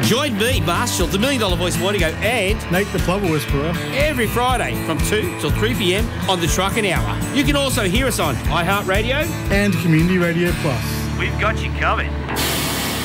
Join me, Marshall, the $1 Million Voice Morningo, and Nate the Plover Whisperer every Friday from 2 till 3 p.m. on the Trucking Hour. You can also hear us on iHeartRadio and Community Radio Plus. We've got you covered.